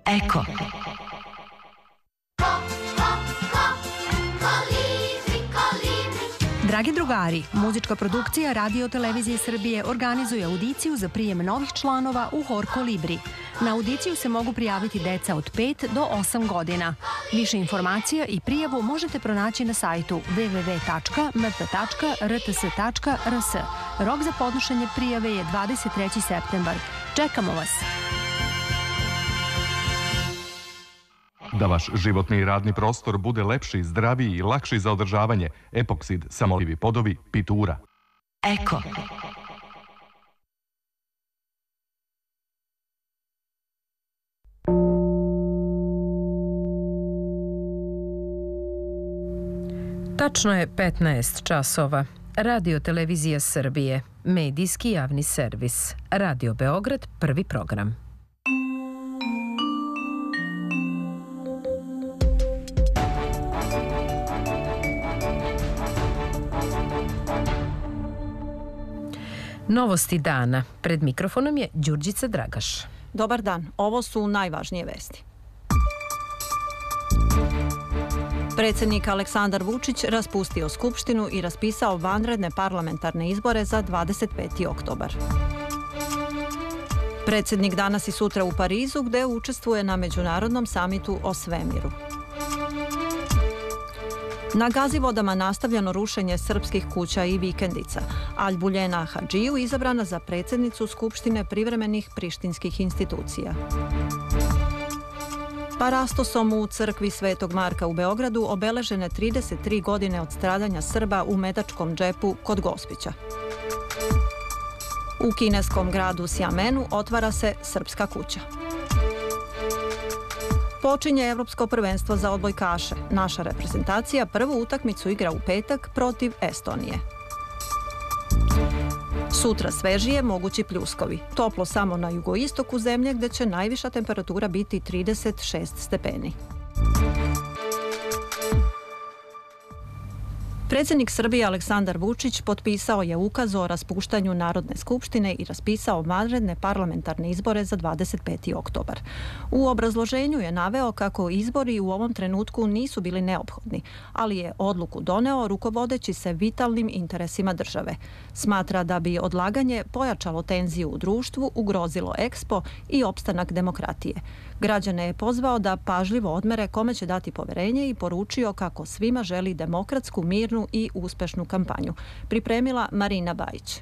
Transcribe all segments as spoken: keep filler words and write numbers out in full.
Eko. Dragi drugari, muzička produkcija Radio Televizije Srbije organizuje audiciju za prijem novih članova u Hor Kolibri. Na audiciju se mogu prijaviti deca od pet do osam godina. Više informacija i prijavu možete pronaći na sajtu w w w tačka m p tačka r t s tačka r s. Rok za podnošenje prijave je dvadeset treći septembar. Čekamo vas! Da vaš životni i radni prostor bude lepši, zdraviji i lakši za održavanje, Epoksid, samolivi podovi, Pitura. Eko. Tačno je petnaest časova. Radio Televizija Srbije, medijski javni servis. Radio Beograd, prvi program. Novosti dana. Pred mikrofonom je Đurđica Dragaš. Dobar dan. Ovo su najvažnije vesti. Predsjednik Aleksandar Vučić raspustio Skupštinu i raspisao vanredne parlamentarne izbore za dvadeset peti oktobar. Predsjednik danas i sutra u Parizu, gde učestvuje na međunarodnom samitu o svemiru. Na Gazivodama nastavljeno rušenje srpskih kuća i vikendica. Albuljena Hadžiju izabrana za predsjednicu Skupštine privremenih prištinskih institucija. Parastosom u crkvi Svetog Marka u Beogradu obeležene trideset tri godine od stradanja Srba u Medačkom džepu kod Gospića. U kineskom gradu Sjamenu otvara se Srpska kuća. Počinje Evropsko prvenstvo za odbojkaše. Naša reprezentacija prvu utakmicu igra u petak protiv Estonije. Sutra svežije, mogući pljuskovi. Toplo samo na jugoistoku zemlje, gde će najviša temperatura biti trideset šest stepeni. Predsjednik Srbije Aleksandar Vučić potpisao je ukaz o raspuštanju Narodne skupštine i raspisao vanredne parlamentarne izbore za dvadeset peti oktobar. U obrazloženju je naveo kako izbori u ovom trenutku nisu bili neophodni, ali je odluku doneo rukovodeći se vitalnim interesima države. Smatra da bi odlaganje pojačalo tenziju u društvu, ugrozilo Ekspo i opstanak demokratije. Građane je pozvao da pažljivo odmere kome će dati poverenje i poručio kako svima želi demokratsku, mirnu i uspešnu kampanju. Pripremila Marina Bajić.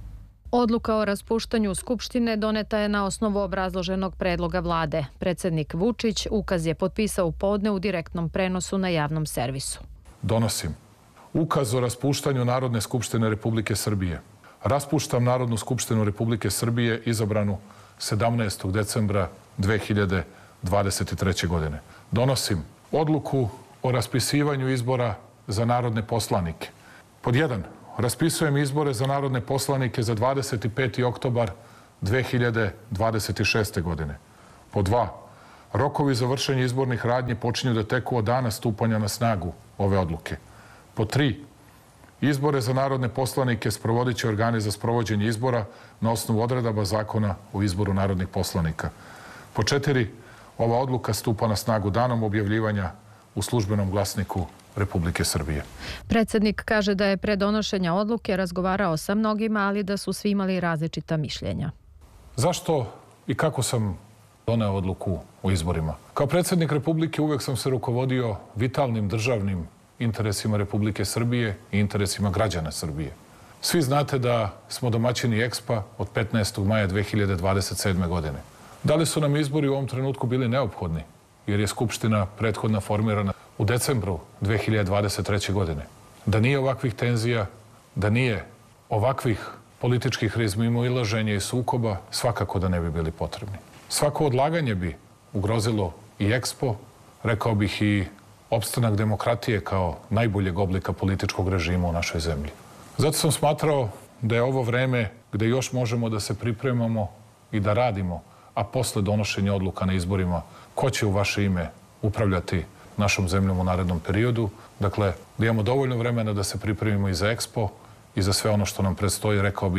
Odluka o raspuštanju Skupštine doneta je na osnovu obrazloženog predloga vlade. Predsjednik Vučić ukaz je potpisao u podne u direktnom prenosu na javnom servisu. Donosim ukaz o raspuštanju Narodne skupštine Republike Srbije. Raspuštam Narodnu skupštinu Republike Srbije izabranu sedamnaestog decembra dve hiljade dvadeset treće. godine. Donosim odluku o raspisivanju izbora za narodne poslanike. Pod jedan. Raspisujem izbore za narodne poslanike za dvadeset peti oktobar dve hiljade dvadeset šeste. godine. Pod dva. Rokovi za vršenje izbornih radnji počinju da teku od dana stupanja na snagu ove odluke. Pod tri. Izbore za narodne poslanike sprovodit će organi za sprovođenje izbora na osnovu odredaba zakona o izboru narodnih poslanika. Po četiri. Ova odluka stupa na snagu danom objavljivanja u službenom glasniku Republike Srbije. Predsjednik kaže da je pre donošenja odluke razgovarao sa mnogima, ali da su svi imali različita mišljenja. Zašto i kako sam doneo odluku o izborima? Kao predsjednik Republike uvek sam se rukovodio vitalnim državnim interesima Republike Srbije i interesima građana Srbije. Svi znate da smo domaćini Ekspa od petnaestog maja dve hiljade dvadeset sedme. godine. Da li su nam izbori u ovom trenutku bili neophodni? Jer je Skupština prethodna formirana u decembru dve hiljade dvadeset treće. godine. Da nije ovakvih tenzija, da nije ovakvih političkih razmimoilaženja i sukoba, svakako da ne bi bili potrebni. Svako odlaganje bi ugrozilo i Ekspo, rekao bih i opstanak demokratije kao najboljeg oblika političkog režima u našoj zemlji. Zato sam smatrao da je ovo vreme gde još možemo da se pripremamo i da radimo, a posle donošenja odluka na izborima, ko će u vaše ime upravljati našom zemljom u narednom periodu. Dakle, da imamo dovoljno vremena da se pripremimo i za Ekspo i za sve ono što nam predstoji, rekao bih,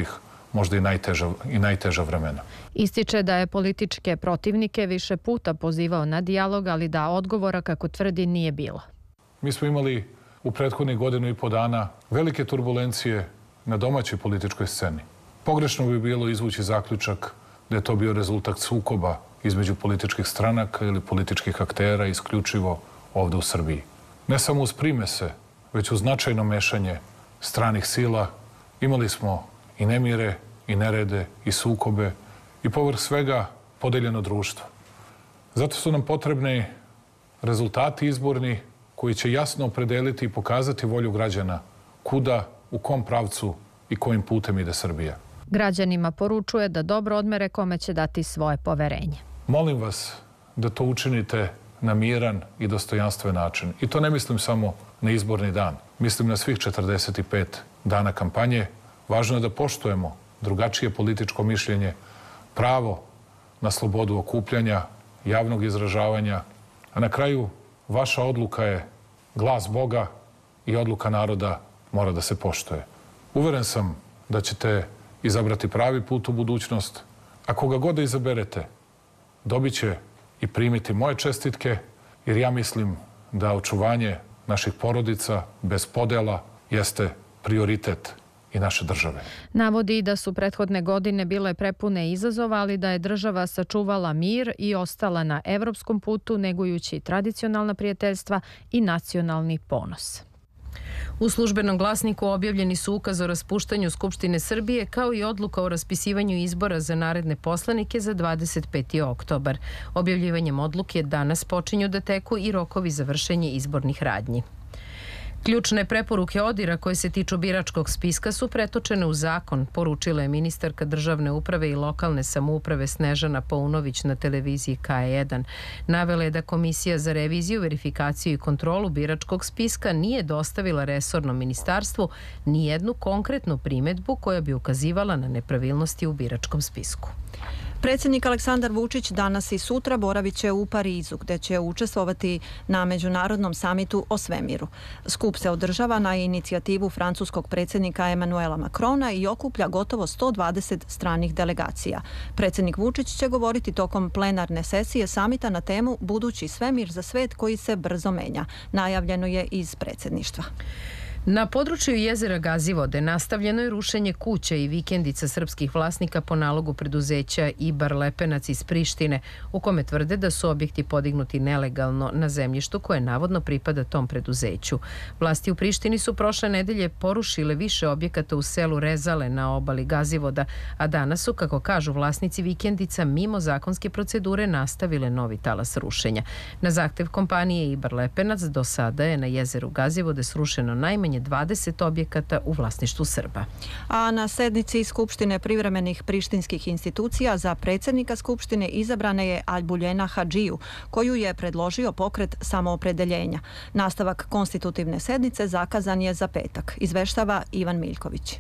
možda i najteža, i najteža vremena. Ističe da je političke protivnike više puta pozivao na dijalog, ali da odgovora, kako tvrdi, nije bilo. Mi smo imali u prethodnih godinu i po dana velike turbulencije na domaćoj političkoj sceni. Pogrešno bi bilo izvući zaključak da je to bio rezultat sukoba između političkih stranaka ili političkih aktera isključivo ovde u Srbiji. Ne samo uz primese, već uz značajno mešanje stranih sila imali smo i nemire, i nerede, i sukobe, i povrh svega podeljeno društvo. Zato su nam potrebni rezultati izborni koji će jasno opredeliti i pokazati volju građana kuda, u kom pravcu i kojim putem ide Srbija. Građanima poručuje da dobro odmere kome će dati svoje poverenje. Molim vas da to učinite na miran i dostojanstven način. I to ne mislim samo na izborni dan. Mislim na svih četrdeset pet dana kampanje. Važno je da poštujemo drugačije političko mišljenje, pravo na slobodu okupljanja, javnog izražavanja, a na kraju vaša odluka je glas Boga i odluka naroda mora da se poštuje. Uveren sam da ćete izabrati pravi put u budućnost, a koga god da izaberete, dobit će i primiti moje čestitke, jer ja mislim da očuvanje naših porodica bez podela jeste prioritet i naše države. Navodi da su prethodne godine bile prepune izazova, ali da je država sačuvala mir i ostala na evropskom putu, negujući tradicionalna prijateljstva i nacionalni ponos. U službenom glasniku objavljeni su ukaz o raspuštanju Skupštine Srbije kao i odluka o raspisivanju izbora za naredne poslanike za dvadeset peti oktobar. Objavljivanjem odluke danas počinju da teku i rokovi za vršenje izbornih radnji. Ključne preporuke ODIR-a koje se tiču biračkog spiska su pretočene u zakon, poručila je ministarka državne uprave i lokalne samouprave Snežana Paunović na televiziji K jedan. Navela je da Komisija za reviziju, verifikaciju i kontrolu biračkog spiska nije dostavila resornom ministarstvu ni jednu konkretnu primedbu koja bi ukazivala na nepravilnosti u biračkom spisku. Predsjednik Aleksandar Vučić danas i sutra boravit će u Parizu, gde će učestvovati na međunarodnom samitu o svemiru. Skup se održava na inicijativu francuskog predsjednika Emanuela Macrona i okuplja gotovo sto dvadeset stranih delegacija. Predsjednik Vučić će govoriti tokom plenarne sesije samita na temu Budući svemir za svet koji se brzo menja. Najavljeno je iz predsjedništva. Na području jezera Gazivode nastavljeno je rušenje kuća i vikendica srpskih vlasnika po nalogu preduzeća Ibar Lepenac iz Prištine, u kome tvrde da su objekti podignuti nelegalno na zemljištu koje navodno pripada tom preduzeću. Vlasti u Prištini su prošle nedelje porušile više objekata u selu Rezale na obali Gazivoda, a danas su, kako kažu vlasnici vikendica, mimo zakonske procedure nastavile novi talas rušenja. Na zahtev kompanije Ibar Lepenac do sada je na jezeru Gazivode srušeno najmanje dvadeset objekata u vlasništvu Srba. A na sednici Skupštine privremenih prištinskih institucija za predsjednika Skupštine izabrana je Albuljena Hadžiju, koju je predložio pokret samoopredeljenja. Nastavak konstitutivne sednice zakazan je za petak, izveštava Ivan Miljković.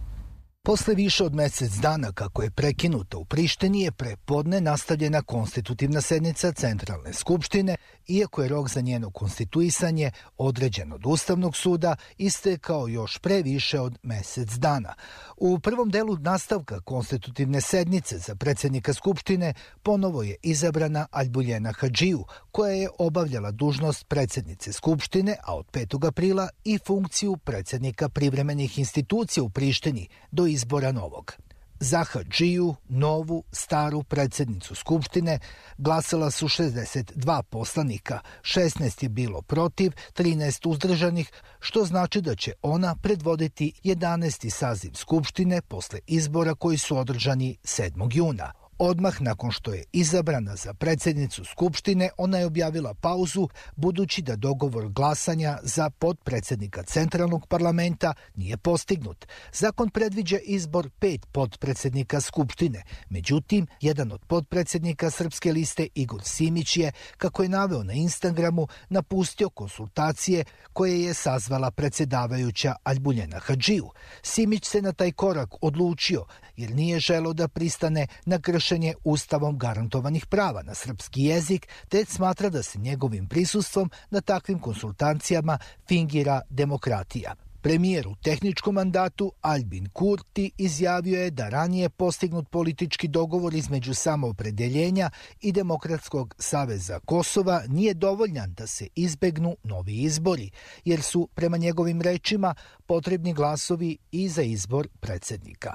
Posle više od mjesec dana kako je prekinuta u Prištini je prepodne nastavljena konstitutivna sednica Centralne skupštine, iako je rok za njeno konstituisanje određen od Ustavnog suda istekao još pre više od mjesec dana. U prvom delu nastavka konstitutivne sednice za predsjednika Skupštine ponovo je izabrana Albuljena Hadžiju, koja je obavljala dužnost predsjednice Skupštine, a od petog aprila i funkciju predsjednika privremenih institucija u Prištini do izbora novog. Za Hadžiju, novu, staru predsjednicu Skupštine, glasala su šezdeset dva poslanika, šesnaest je bilo protiv, trinaest uzdržanih, što znači da će ona predvoditi jedanaesti saziv Skupštine posle izbora koji su održani sedmog juna. Odmah nakon što je izabrana za predsjednicu Skupštine, ona je objavila pauzu, budući da dogovor glasanja za potpredsjednika Centralnog parlamenta nije postignut. Zakon predviđa izbor pet potpredsjednika Skupštine. Međutim, jedan od potpredsjednika Srpske liste, Igor Simić, je, kako je naveo na Instagramu, napustio konsultacije koje je sazvala predsjedavajuća Albuljena Hadžiju. Simić se na taj korak odlučio jer nije želeo da pristane na kršenje ustavom garantovanih prava na srpski jezik, te smatra da se njegovim prisustvom na takvim konsultacijama fingira demokratija. Premijer u tehničkom mandatu Albin Kurti izjavio je da ranije postignut politički dogovor između samoopredeljenja i Demokratskog saveza Kosova nije dovoljan da se izbegnu novi izbori, jer su, prema njegovim rečima, potrebni glasovi i za izbor predsjednika.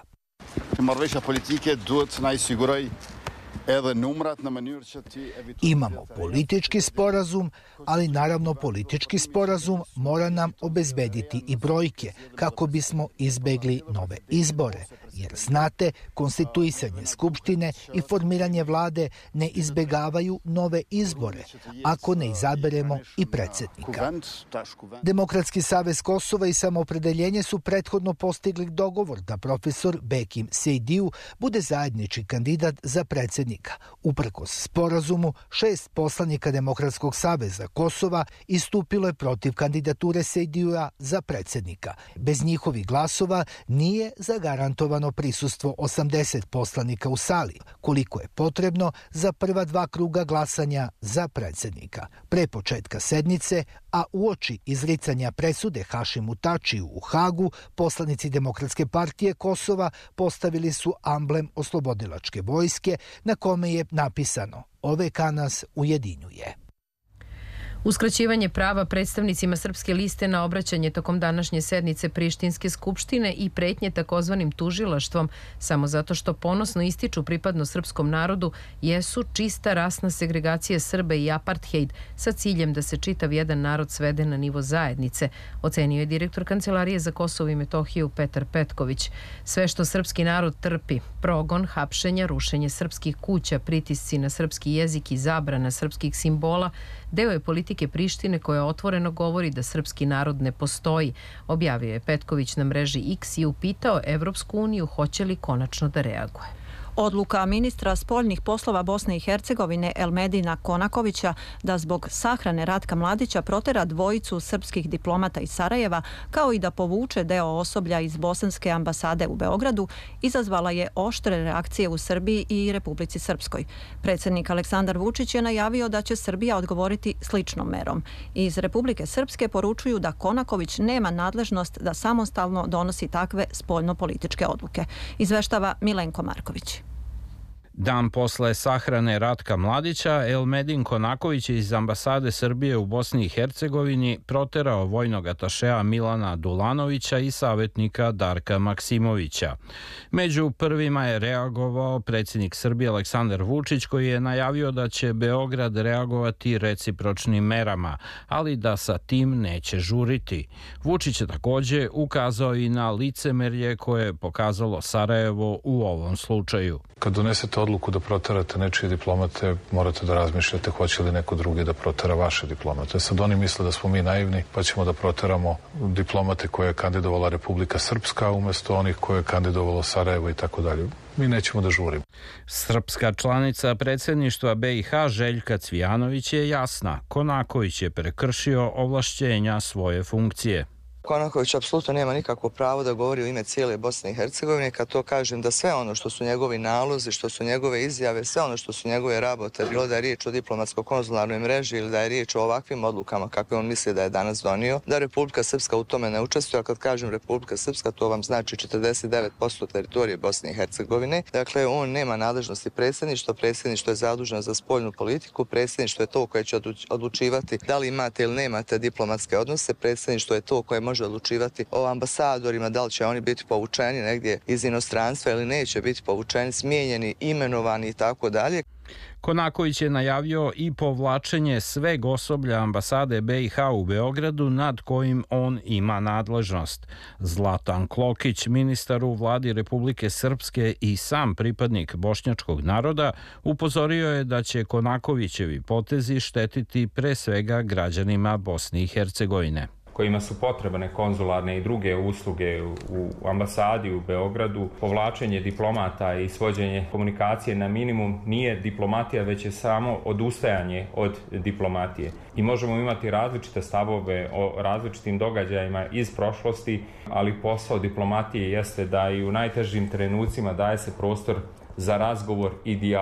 Imamo politički sporazum, ali naravno politički sporazum mora nam obezbediti i brojke kako bismo izbegli nove izbore. Jer znate, konstituisanje skupštine i formiranje vlade ne izbegavaju nove izbore ako ne izaberemo i predsjednika. Demokratski savez Kosova i samoopredeljenje su prethodno postigli dogovor da profesor Bekim Sejdiju bude zajednički kandidat za predsjednika. Uprkos sporazumu, šest poslanika Demokratskog saveza Kosova istupilo je protiv kandidature Sejdija za predsjednika. Bez njihovih glasova nije zagarantovano prisustvo osamdeset poslanika u sali, koliko je potrebno za prva dva kruga glasanja za predsjednika. Pre početka sednice, a uoči izricanja presude Hašimu Tačiju u Hagu, poslanici Demokratske partije Kosova postavili su amblem oslobodilačke vojske na kome je napisano "O V K nas ujedinjuje". Uskraćivanje prava predstavnicima Srpske liste na obraćanje tokom današnje sednice Prištinske skupštine i pretnje takozvanim tužilaštvom samo zato što ponosno ističu pripadnost srpskom narodu jesu čista rasna segregacija Srba i apartheid sa ciljem da se čitav jedan narod svede na nivo zajednice, ocenio je direktor Kancelarije za Kosovo i Metohiju Petar Petković. Sve što srpski narod trpi, progon, hapšenja, rušenje srpskih kuća, pritisci na srpski jezik i zabrana srpskih simbola, deo je politike Prištine koja otvoreno govori da srpski narod ne postoji, objavio je Petković na mreži X i upitao Evropsku uniju hoće li konačno da reaguje. Odluka ministra spoljnih poslova Bosne i Hercegovine Elmedina Konakovića da zbog sahrane Ratka Mladića protera dvojicu srpskih diplomata iz Sarajeva, kao i da povuče deo osoblja iz bosanske ambasade u Beogradu, izazvala je oštre reakcije u Srbiji i Republici Srpskoj. Predsjednik Aleksandar Vučić je najavio da će Srbija odgovoriti sličnom merom. Iz Republike Srpske poručuju da Konaković nema nadležnost da samostalno donosi takve spoljnopolitičke odluke. Izveštava Milenko Marković. Dan posle sahrane Ratka Mladića, Elmedin Konaković iz ambasade Srbije u Bosni i Hercegovini proterao vojnog atašea Milana Dulanovića i savjetnika Darka Maksimovića. Među prvima je reagovao predsjednik Srbije Aleksandar Vučić, koji je najavio da će Beograd reagovati recipročnim merama, ali da sa tim neće žuriti. Vučić je također ukazao i na licemerje koje je pokazalo Sarajevo u ovom slučaju. Kad donesete odluku da proterate nečije diplomate, morate da razmišljate hoće li neko drugi da protera vaše diplomate. Sad oni misle da smo mi naivni, pa ćemo da proteramo diplomate koje je kandidovala Republika Srpska umjesto onih koje je kandidovalo Sarajevo i tako dalje. Mi nećemo da žurimo. Srpska članica predsjedništva B i H Željka Cvijanović je jasna. Konaković je prekršio ovlašćenja svoje funkcije. Konaković apsolutno nema nikakvo pravo da govori u ime cijele Bosne i Hercegovine. Kad to kažem da sve ono što su njegovi nalozi, što su njegove izjave, sve ono što su njegove rabote, bilo da je riječ o diplomatsko-konzularnoj mreži ili da je riječ o ovakvim odlukama kakve on misli da je danas donio, da Republika Srpska u tome ne učestvuje, a kad kažem Republika Srpska, to vam znači četrdeset devet posto teritorije Bosne i Hercegovine. Dakle, on nema nadležnosti predsjedništva, predsjedništvo je zaduženo za spoljnu politiku, predsjedništvo je to koje će odlučivati da li imate ili nemate diplomatske odnose, predsjedništvo je to koje može odlučivati o ambasadorima, da li će oni biti povučeni negdje iz inostranstva ili neće biti povučeni, smijenjeni, imenovani i tako dalje. Konaković je najavio i povlačenje sveg osoblja ambasade B i H u Beogradu nad kojim on ima nadležnost. Zlatan Klokić, ministar u vladi Republike Srpske i sam pripadnik bošnjačkog naroda, upozorio je da će Konakovićevi potezi štetiti pre svega građanima Bosne i Hercegovine. Kojima su potrebne konzularne i druge usluge u ambasadi u Beogradu, povlačenje diplomata i svođenje komunikacije na minimum nije diplomatija, već je samo odustajanje od diplomatije. I možemo imati različite stavove o različitim događajima iz prošlosti, ali posao diplomatije jeste da i u najtežim trenucima daje se prostor za razgovor i dijalog.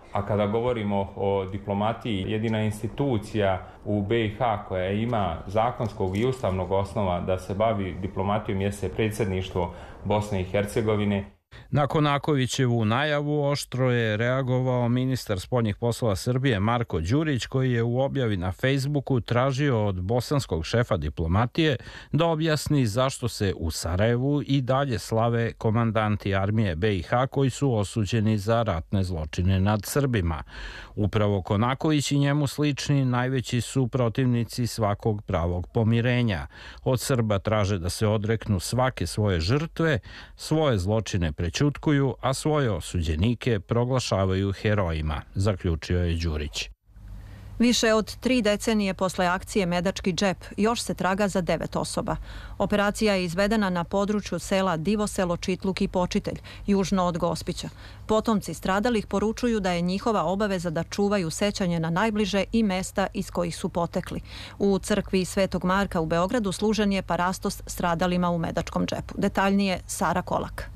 A kada govorimo o diplomatiji, jedina institucija u B i H koja ima zakonskog i ustavnog osnova da se bavi diplomatijom jeste predsjedništvo Bosne i Hercegovine. Na Konakovićevu najavu oštro je reagovao ministar spoljnih poslova Srbije Marko Đurić, koji je u objavi na Facebooku tražio od bosanskog šefa diplomatije da objasni zašto se u Sarajevu i dalje slave komandanti armije B i H koji su osuđeni za ratne zločine nad Srbima. Upravo Konaković i njemu slični najveći su protivnici svakog pravog pomirenja. Od Srba traže da se odreknu svake svoje žrtve, svoje zločine prećutkuju, a svoje osuđenike proglašavaju herojima, zaključio je Đurić. Više od tri decenije posle akcije Medački džep još se traga za devet osoba. Operacija je izvedena na području sela Divoselo, Čitluk i Počitelj, južno od Gospića. Potomci stradalih poručuju da je njihova obaveza da čuvaju sećanje na najbliže i mesta iz kojih su potekli. U crkvi Svetog Marka u Beogradu služen je parastos stradalima u Medačkom džepu. Detaljnije Sara Kolak.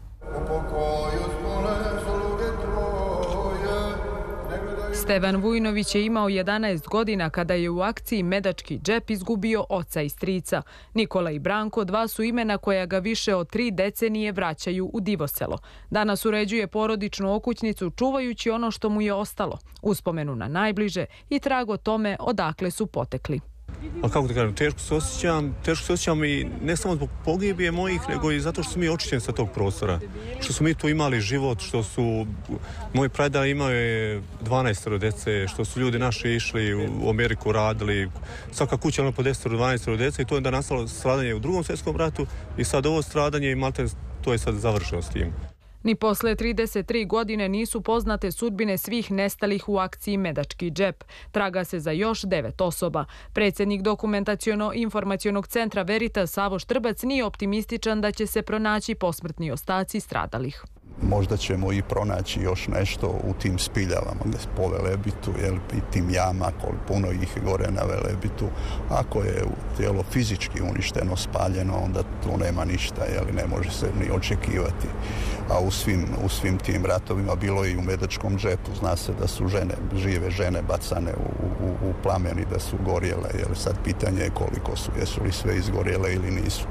Stevan Vujnović je imao jedanaest godina kada je u akciji Medački džep izgubio oca i strica. Nikola i Branko, dva su imena koja ga više od tri decenije vraćaju u Divoselo. Danas uređuje porodičnu okućnicu čuvajući ono što mu je ostalo, uspomenu na najbliže i trag o tome odakle su potekli. Ali kako da kažem, teško se osjećam, teško se osjećam i ne samo zbog pogibije mojih, nego i zato što su mi očišćeni sa tog prostora. Što su mi tu imali život, što su moji pradeda imao je dvanaest dece, što su ljudi naši išli u Ameriku, radili. Svaka kuća ima po deset do dvanaest dece i to je da nastalo stradanje u drugom svjetskom ratu i sad ovo stradanje i malte to je sad završeno s tim. Ni posle trideset tri godine nisu poznate sudbine svih nestalih u akciji Medački džep. Traga se za još devet osoba. Predsjednik Dokumentaciono-informacionog centra Veritas Savo Štrbac nije optimističan da će se pronaći posmrtni ostaci stradalih. Možda ćemo i pronaći još nešto u tim spiljavama po Velebitu, jel, i tim jama, puno ih gore na Velebitu. Ako je tijelo fizički uništeno, spaljeno, onda tu nema ništa, jel, ne može se ni očekivati. A u svim, u svim tim ratovima bilo i u Medačkom džepu, zna se da su žene, žive žene bacane u, u, u plamen i da su gorjele, jer sad pitanje je koliko su, jesu li sve izgorjele ili nisu.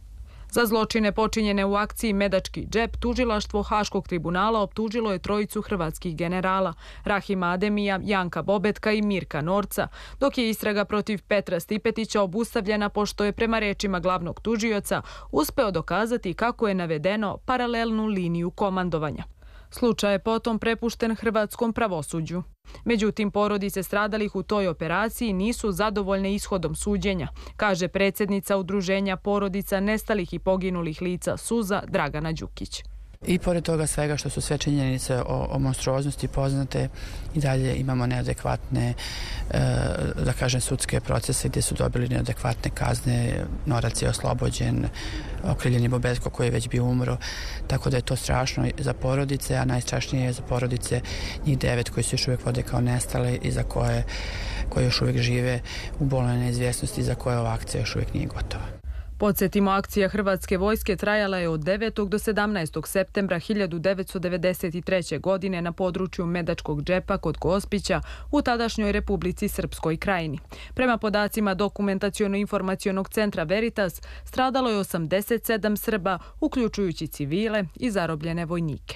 Za zločine počinjene u akciji Medački džep, tužilaštvo Haškog tribunala optužilo je trojicu hrvatskih generala, Rahima Ademija, Janka Bobetka i Mirka Norca, dok je istraga protiv Petra Stipetića obustavljena pošto je prema rečima glavnog tužioca uspeo dokazati kako je navedeno paralelnu liniju komandovanja. Slučaj je potom prepušten hrvatskom pravosuđu. Međutim, porodice stradalih u toj operaciji nisu zadovoljne ishodom suđenja, kaže predsjednica Udruženja porodica nestalih i poginulih lica Suza Dragana Đukić. I pored toga svega što su sve činjenice o, o monstruoznosti poznate, i dalje imamo neadekvatne, e, da kažem, sudske procese gdje su dobili neadekvatne kazne. Norac je oslobođen, okrivljeni Bobetko koji je već bio umro, tako da je to strašno za porodice, a najstrašnije je za porodice njih devet koji se još uvijek vode kao nestale i za koje, koje još uvijek žive u bolnoj neizvjesnosti i za koje ova akcija još uvijek nije gotova. Podsjetimo, akcija Hrvatske vojske trajala je od devetog do sedamnaestog septembra hiljadu devetsto devedeset treće. godine na području Medačkog džepa kod Gospića u tadašnjoj Republici Srpskoj Krajini. Prema podacima Dokumentaciono-informacionog centra Veritas, stradalo je osamdeset sedam Srba, uključujući civile i zarobljene vojnike.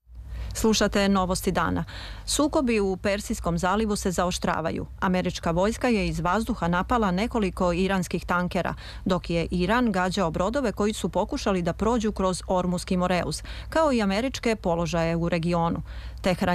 Slušate Novosti dana. Sukobi u Persijskom zalivu se zaoštravaju. Američka vojska je iz vazduha napala nekoliko iranskih tankera, dok je Iran gađao brodove koji su pokušali da prođu kroz Ormuski Moreuz, kao i američke položaje u regionu. Tehran